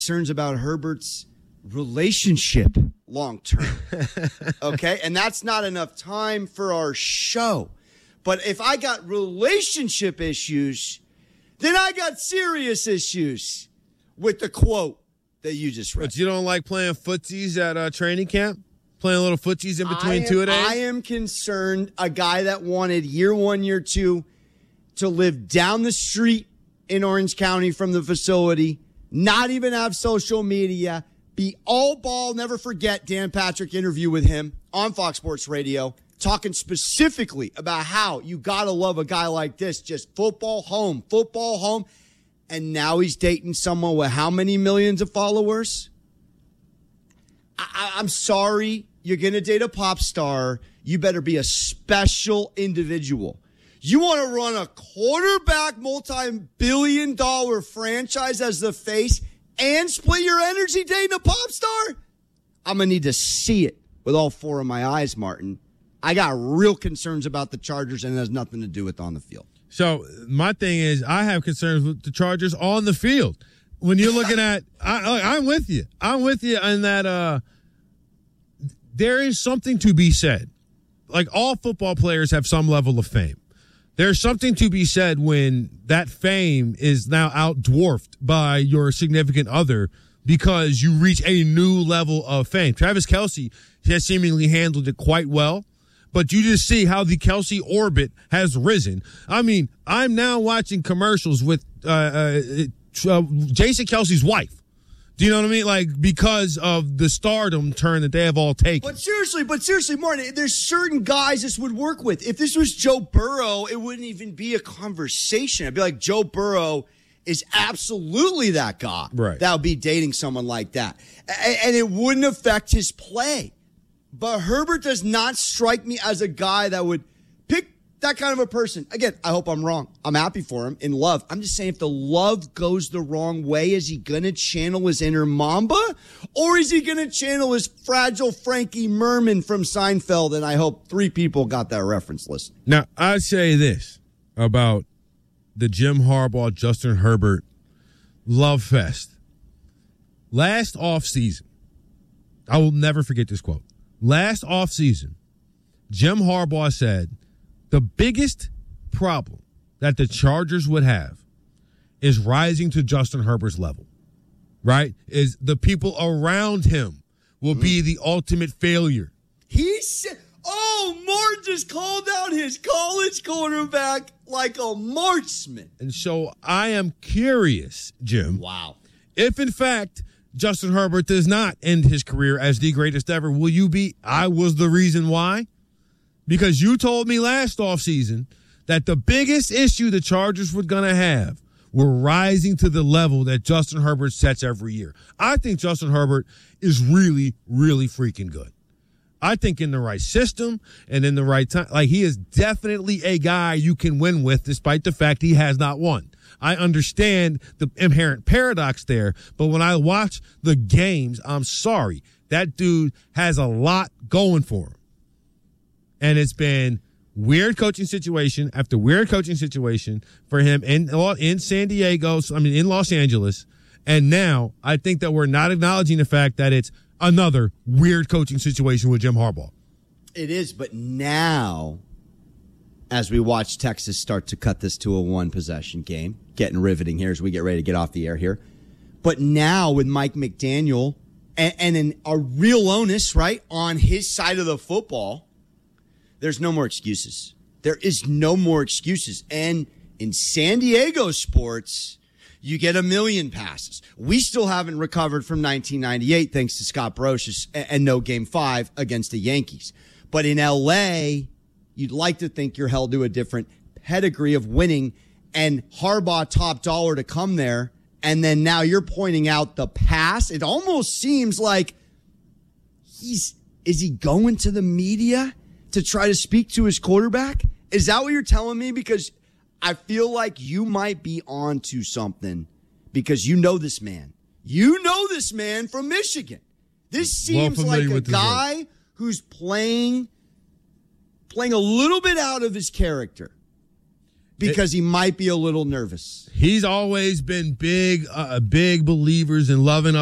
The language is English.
concerns about Herbert's relationship long term. Okay? And that's not enough time for our show. But if I got relationship issues, then I got serious issues with the quote that you just read. But you don't like playing footsies at training camp? Playing a little footsies in between two-a-days? I am concerned a guy that wanted year one, year two to live down the street in Orange County from the facility, not even have social media, be all ball. Never forget Dan Patrick interview with him on Fox Sports Radio, talking specifically about how you got to love a guy like this, just football home. And now he's dating someone with how many millions of followers? I'm sorry. You're going to date a pop star. You better be a special individual. You want to run a quarterback multi-billion-dollar franchise as the face and split your energy dating a pop star? I'm going to need to see it with all four of my eyes, Martin. I got real concerns about the Chargers, and it has nothing to do with on the field. So my thing is, I have concerns with the Chargers on the field. When you're looking at, I'm with you. I'm with you in that there is something to be said. Like, all football players have some level of fame. There's something to be said when that fame is now out-dwarfed by your significant other because you reach a new level of fame. Travis Kelce has seemingly handled it quite well, but you just see how the Kelce orbit has risen. I mean, I'm now watching commercials with Jason Kelce's wife. Do you know what I mean? Like, because of the stardom turn that they have all taken. But seriously, Martin, there's certain guys this would work with. If this was Joe Burrow, it wouldn't even be a conversation. I'd be like, Joe Burrow is absolutely that guy. Right. That would be dating someone like that. And it wouldn't affect his play. But Herbert does not strike me as a guy that would pick that kind of a person. Again, I hope I'm wrong. I'm happy for him in love. I'm just saying, if the love goes the wrong way, is he going to channel his inner Mamba? Or is he going to channel his fragile Frankie Merman from Seinfeld? And I hope 3 people got that reference. Listen. Now, I'd say this about the Jim Harbaugh, Justin Herbert love fest. Last offseason, I will never forget this quote. Last offseason, Jim Harbaugh said, the biggest problem that the Chargers would have is rising to Justin Herbert's level, right? Is the people around him will be the ultimate failure. He said, Martin just called out his college quarterback like a marksman. And so I am curious, Jim. Wow. If, in fact, Justin Herbert does not end his career as the greatest ever, will you be, I was the reason why? Because you told me last offseason that the biggest issue the Chargers were going to have were rising to the level that Justin Herbert sets every year. I think Justin Herbert is really, really freaking good. I think in the right system and in the right time, like, he is definitely a guy you can win with despite the fact he has not won. I understand the inherent paradox there, but when I watch the games, I'm sorry, that dude has a lot going for him. And it's been weird coaching situation after weird coaching situation for him in San Diego, in Los Angeles. And now I think that we're not acknowledging the fact that it's another weird coaching situation with Jim Harbaugh. It is, but now, as we watch Texas start to cut this to a one-possession game, getting riveting here as we get ready to get off the air here. But now with Mike McDaniel and a real onus, right, on his side of the football, there's no more excuses. There is no more excuses. And in San Diego sports, you get 1 million passes. We still haven't recovered from 1998 thanks to Scott Brocious and no Game 5 against the Yankees. But in L.A., you'd like to think you're held to a different pedigree of winning, and Harbaugh top dollar to come there. And then now you're pointing out the pass. It almost seems like is he going to the media to try to speak to his quarterback? Is that what you're telling me? Because I feel like you might be on to something because you know this man. You know this man from Michigan. This seems like a guy who's playing a little bit out of his character. because he might be a little nervous. He's always been big believers in loving